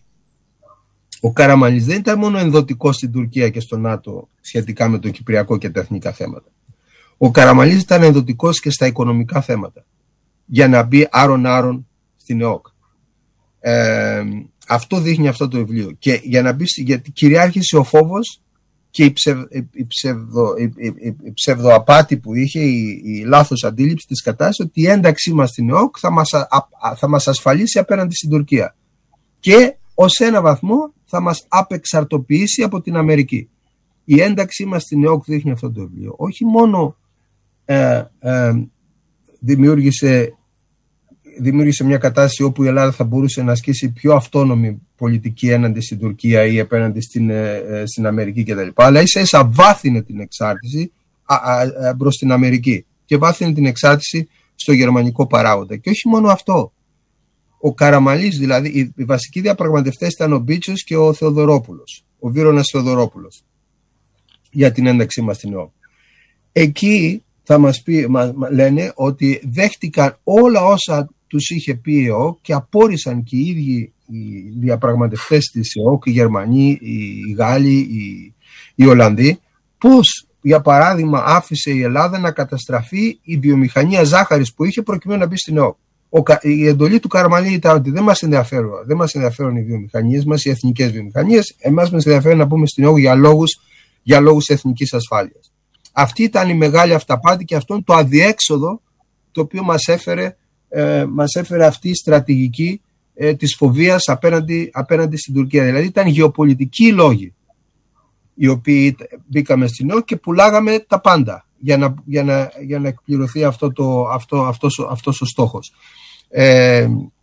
ο Καραμανλής δεν ήταν μόνο ενδοτικός στην Τουρκία και στο ΝΑΤΟ σχετικά με το κυπριακό και τα εθνικά θέματα. Ο Καραμανλής ήταν ενδοτικός και στα οικονομικά θέματα, για να μπει άρον-άρον στην ΕΟΚ. Ε, αυτό δείχνει αυτό το βιβλίο. Και για να μπει, γιατί κυριάρχησε ο φόβος και η, ψευ, η, ψευδο, η, η, η ψευδοαπάτη που είχε, η, η λάθος αντίληψη της κατάστασης, ότι η ένταξή μας στην ΕΟΚ θα μας, α, θα μας ασφαλίσει απέναντι στην Τουρκία. Και ως ένα βαθμό θα μας απεξαρτοποιήσει από την Αμερική. Η ένταξή μας στην ΕΟΚ δείχνει αυτό το βιβλίο. Όχι μόνο ε, ε, δημιούργησε, δημιούργησε μια κατάσταση όπου η Ελλάδα θα μπορούσε να ασκήσει πιο αυτόνομη πολιτική έναντι στην Τουρκία ή απέναντι στην, ε, στην Αμερική κτλ. Αλλά ίσα ίσα βάθυνε την εξάρτηση α, α, α, προς την Αμερική και βάθυνε την εξάρτηση στο γερμανικό παράγοντα. Και όχι μόνο αυτό. Ο Καραμανλής, δηλαδή, οι, οι βασικοί διαπραγματευτές ήταν ο Μπίτσος και ο Θεοδωρόπουλος, ο Βίρονας Θεοδωρόπουλος, για την ένταξή μας στην ΕΟΚ. Εκεί θα μας πει, μα, μα, λένε ότι δέχτηκαν όλα όσα τους είχε πει η ΕΟΚ και απόρρισαν και οι ίδιοι οι διαπραγματευτές της ΕΟΚ, οι Γερμανοί, οι Γάλλοι, οι, οι Ολλανδοί, πώς, για παράδειγμα, άφησε η Ελλάδα να καταστραφεί η βιομηχανία ζάχαρης που είχε προκειμένου να μπει στην ΕΟΚ. Η εντολή του Καραμανλή ήταν ότι δεν μας ενδιαφέρουν, δεν μας ενδιαφέρουν οι βιομηχανίες μας, οι εθνικές βιομηχανίες. Εμάς μας ενδιαφέρει να μπούμε στην ΕΟΚ για λόγους, για λόγους εθνικής ασφάλειας. Αυτή ήταν η μεγάλη αυταπάτη και αυτό είναι το αδιέξοδο το οποίο μας έφερε, ε, μας έφερε αυτή η στρατηγική ε, της φοβίας απέναντι, απέναντι στην Τουρκία. Δηλαδή ήταν γεωπολιτικοί λόγοι οι οποίοι μπήκαμε στην ΕΟΚ και πουλάγαμε τα πάντα για να, για να, για να εκπληρωθεί αυτό το, αυτό, αυτός, αυτός ο στόχος. Ε,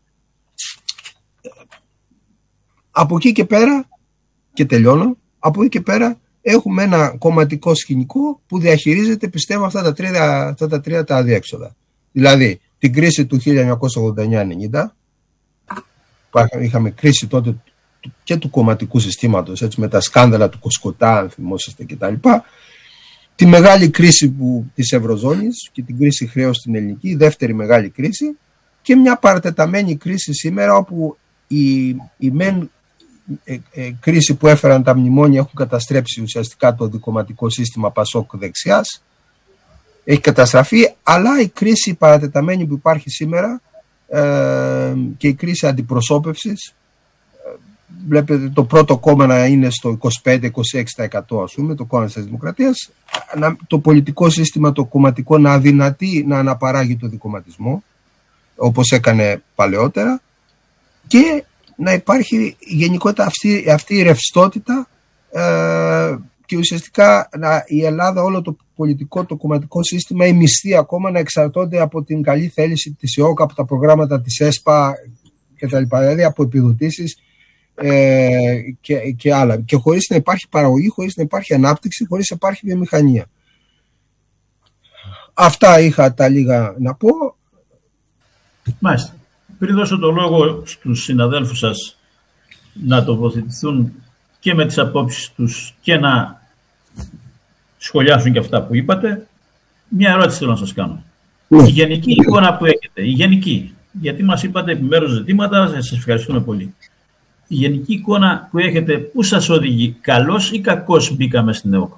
από εκεί και πέρα, και τελειώνω, από εκεί και πέρα έχουμε ένα κομματικό σκηνικό που διαχειρίζεται, πιστεύω, αυτά τα τρία, αυτά τα, τρία τα αδιέξοδα. Δηλαδή την κρίση του χίλια εννιακόσια ογδόντα εννιά ενενήντα, είχαμε κρίση τότε και του κομματικού συστήματος, έτσι, με τα σκάνδαλα του Κοσκοτά, αν θυμόσαστε κτλ. Τη μεγάλη κρίση που, της Ευρωζώνης και την κρίση χρέους στην ελληνική, η δεύτερη μεγάλη κρίση, και μια παρατεταμένη κρίση σήμερα όπου η, η μεν ε, ε, κρίση που έφεραν τα μνημόνια έχουν καταστρέψει ουσιαστικά το δικομματικό σύστημα Πασόκ δεξιάς, έχει καταστραφεί, αλλά η κρίση παρατεταμένη που υπάρχει σήμερα ε, και η κρίση αντιπροσώπευσης, βλέπετε το πρώτο κόμμα να είναι στο είκοσι πέντε με είκοσι έξι τοις εκατό, ας πούμε, το κόμμα της Δημοκρατίας, το πολιτικό σύστημα, το κομματικό, να αδυνατεί να αναπαράγει το δικομματισμό, όπως έκανε παλαιότερα, και να υπάρχει γενικότερα αυτή, αυτή η ρευστότητα ε, και ουσιαστικά να, η Ελλάδα, όλο το πολιτικό, το κομματικό σύστημα, οι μισθοί ακόμα να εξαρτώνται από την καλή θέληση της ΕΟΚ, από τα προγράμματα της ΕΣΠΑ κτλ. Δηλαδή από επιδοτήσεις Ε, και, και άλλα, και χωρίς να υπάρχει παραγωγή, χωρίς να υπάρχει ανάπτυξη, χωρίς να υπάρχει βιομηχανία. Αυτά είχα τα λίγα να πω. Μάλιστα. Πριν δώσω το λόγο στους συναδέλφους σας να τοποθετηθούν και με τις απόψεις τους και να σχολιάσουν και αυτά που είπατε. Μια ερώτηση θέλω να σας κάνω. Η γενική εικόνα που έχετε, η γενική, γιατί μας είπατε επιμέρους ζητήματα, σας ευχαριστούμε πολύ. Η γενική εικόνα που έχετε, πού σας οδηγεί, καλώς ή κακώς μπήκαμε στην ΕΟΚ?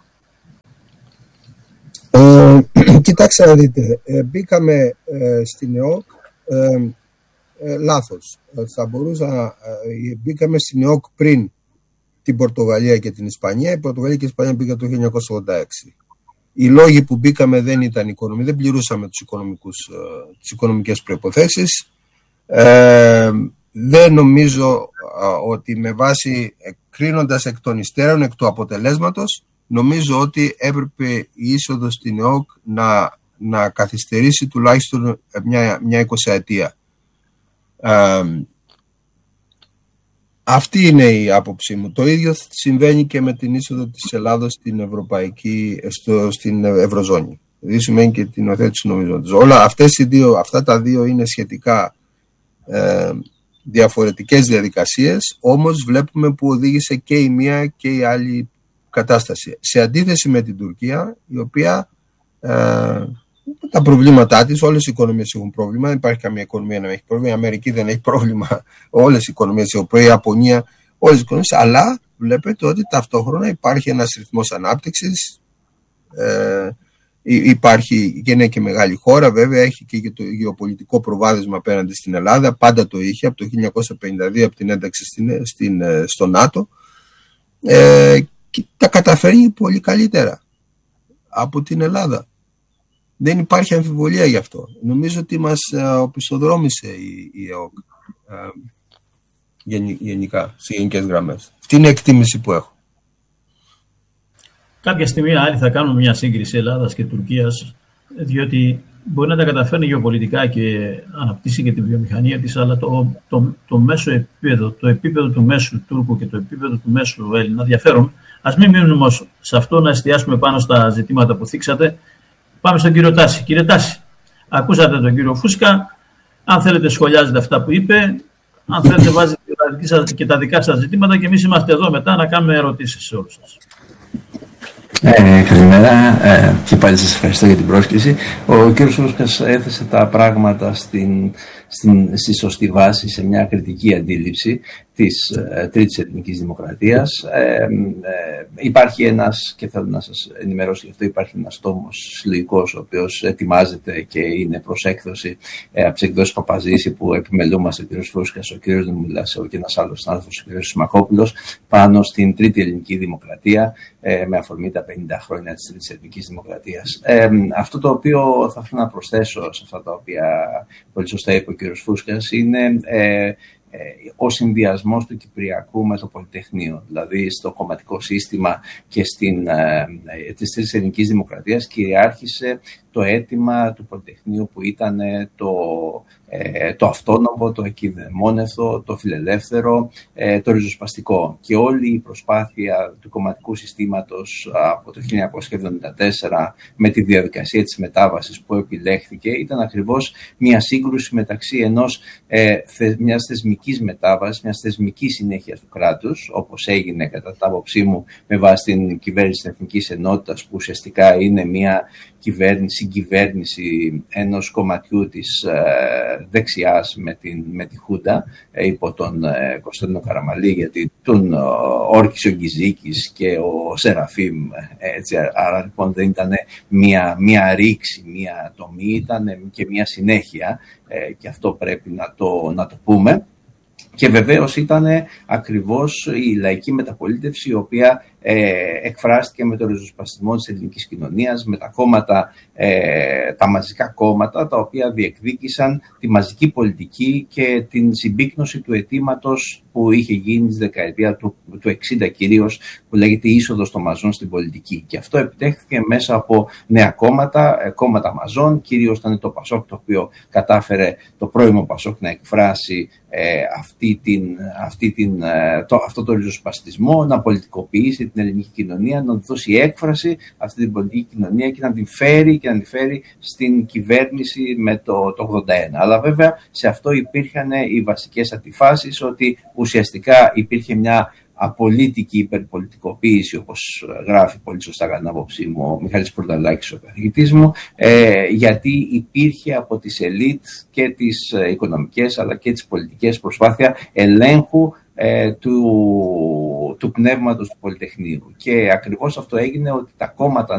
Ε, κοιτάξτε να δείτε, ε, μπήκαμε ε, στην ΕΟΚ ε, ε, λάθος. Ε, θα μπορούσα, ε, μπήκαμε στην ΕΟΚ πριν την Πορτογαλία και την Ισπανία. Η Πορτογαλία και η Ισπανία μπήκαν το χίλια εννιακόσια ογδόντα έξι. Οι λόγοι που μπήκαμε δεν ήταν οικονομικοί, δεν πληρούσαμε τους οικονομικούς, ε, τις οικονομικές προϋποθέσεις. Ε, δεν νομίζω ε, ότι με βάση, ε, κρίνοντας εκ των υστέρων, εκ του αποτελέσματος, νομίζω ότι έπρεπε η είσοδος στην ΕΟΚ να, να καθυστερήσει τουλάχιστον μια, μια εικοσαετία. Ε, αυτή είναι η άποψή μου. Το ίδιο συμβαίνει και με την είσοδο της Ελλάδας στην, Ευρωπαϊκή, στο, στην Ευρωζώνη. Δηλαδή σημαίνει και την οθέτηση νομίσματος. Όλα αυτές οι δύο, αυτά τα δύο είναι σχετικά ε, διαφορετικές διαδικασίες, όμως βλέπουμε που οδήγησε και η μία και η άλλη κατάσταση. Σε αντίθεση με την Τουρκία, η οποία ε, τα προβλήματά της, όλες οι οικονομίες έχουν πρόβλημα, δεν υπάρχει καμία οικονομία να μην έχει πρόβλημα, η Αμερική δεν έχει πρόβλημα, όλες οι οικονομίες, η Ευρωπαϊκή, η Ιαπωνία, όλες οι οικονομίες, αλλά βλέπετε ότι ταυτόχρονα υπάρχει ένας ρυθμός ανάπτυξης, ε, υπάρχει και είναι και μεγάλη χώρα, βέβαια έχει και το γεωπολιτικό προβάδισμα απέναντι στην Ελλάδα, πάντα το είχε από το χίλια εννιακόσια πενήντα δύο, από την ένταξη στην, στην, στο ΝΑΤΟ, ε, και τα καταφέρνει πολύ καλύτερα από την Ελλάδα. Δεν υπάρχει αμφιβολία γι' αυτό. Νομίζω ότι μας οπισθοδρόμησε η, η ΕΟΚ ε, γενικά, σε γενικές γραμμές. Αυτή είναι η εκτίμηση που έχω. Κάποια στιγμή άλλοι θα κάνουμε μια σύγκριση Ελλάδας και Τουρκίας, διότι μπορεί να τα καταφέρνει γεωπολιτικά και αναπτύσσει και τη βιομηχανία της, αλλά το, το, το μέσο επίπεδο, το επίπεδο του μέσου Τούρκου και το επίπεδο του μέσου Έλληνα διαφέρουν. Ας μην μείνουμε όμως σε αυτό, να εστιάσουμε πάνω στα ζητήματα που θίξατε. Πάμε στον κύριο Τάση. Κύριε Τάση, ακούσατε τον κύριο Φούσκα. Αν θέλετε σχολιάζετε αυτά που είπε, αν θέλετε βάζετε και τα δικά σας ζητήματα και εμείς είμαστε εδώ μετά να κάνουμε ερωτήσεις σε όλους σας. Ε, καλημέρα ε, και πάλι σας ευχαριστώ για την πρόσκληση. Ο κύριος Φούσκας έθεσε τα πράγματα στην, στην, στη σωστή βάση, σε μια κριτική αντίληψη της ε, Τρίτης Ελληνικής Δημοκρατίας. Ε, ε, υπάρχει ένας, και θέλω να σας ενημερώσω γι' αυτό, υπάρχει ένας τόμος συλλογικός ο οποίος ετοιμάζεται και είναι προς έκδοση ε, από τις εκδόσεις Παπαζήση, που επιμελούμαστε ο κύριος Φούσκας, ο κύριος Δημουλάσεο και ένας άλλος συνάδελφος, ο κύριος Σιμακόπουλος, πάνω στην Τρίτη Ελληνική Δημοκρατία, ε, με αφορμή τα πενήντα χρόνια της Τρίτης Ελληνικής Δημοκρατίας. Ε, αυτό το οποίο θα ήθελα να προσθέσω σε αυτά τα οποία πολύ σωστά είπε ο κύριος Φούσκας είναι ε, ο συνδυασμός του Κυπριακού με το Πολυτεχνείο, δηλαδή στο κομματικό σύστημα και στην, ε, της Τρίτης Ελληνικής Δημοκρατίας κυριάρχησε το αίτημα του Πολυτεχνείου που ήταν το, ε, το αυτόνομο, το εκειδαιμόνευτο, το φιλελεύθερο, ε, το ριζοσπαστικό. Και όλη η προσπάθεια του κομματικού συστήματος από το χίλια εννιακόσια εβδομήντα τέσσερα με τη διαδικασία της μετάβασης που επιλέχθηκε ήταν ακριβώς μια σύγκρουση μεταξύ ενός, ε, θε, μιας θεσμικής μετάβασης, μιας θεσμικής συνέχειας του κράτους, όπως έγινε κατά την άποψή μου με βάση την κυβέρνηση της Εθνικής Ενότητας, που ουσιαστικά είναι μια κυβέρνηση, συγκυβέρνηση ενός κομματιού της ε, δεξιάς με, την, με τη Χούντα ε, υπό τον ε, Κωνσταντίνο Καραμαλή, γιατί τον ε, όρκησε ο Γκυζίκης και ο Σεραφείμ, έτσι, άρα λοιπόν δεν ήταν μία, μία ρήξη, μία τομή, ήταν και μία συνέχεια ε, και αυτό πρέπει να το, να το πούμε. Και βεβαίως ήταν ακριβώς η λαϊκή μεταπολίτευση, η οποία ε, εκφράστηκε με τον ριζοσπαστισμό της ελληνικής κοινωνίας, με τα κόμματα, ε, τα μαζικά κόμματα, τα οποία διεκδίκησαν τη μαζική πολιτική και την συμπίκνωση του αιτήματος που είχε γίνει στη δεκαετία του, του εξήντα κυρίως, που λέγεται είσοδος των μαζών στην πολιτική. Και αυτό επιτέχθηκε μέσα από νέα κόμματα, ε, κόμματα μαζών, κυρίως ήταν το Πασόκ, το οποίο κατάφερε το πρώιμο Πασόκ να εκφράσει ε, αυτή την, αυτή την, ε, το, αυτό το ριζοσπαστισμό, να πολιτικοποιήσει την ελληνική κοινωνία, να δώσει έκφραση αυτή την πολιτική κοινωνία και να την φέρει και να την φέρει στην κυβέρνηση με το, το ογδόντα ένα. Αλλά βέβαια σε αυτό υπήρχαν οι βασικές αντιφάσεις, ότι ουσιαστικά υπήρχε μια απολύτικη υπερπολιτικοποίηση, όπως γράφει πολύ σωστά κατά την άποψή μου ο Μιχάλης Πορταλάκης, ο καθηγητής μου, ε, γιατί υπήρχε από τις ελίτ και τις οικονομικές αλλά και τις πολιτικές προσπάθεια ελέγχου ε, του, του πνεύματος του Πολυτεχνείου. Και ακριβώς αυτό έγινε, ότι τα κόμματα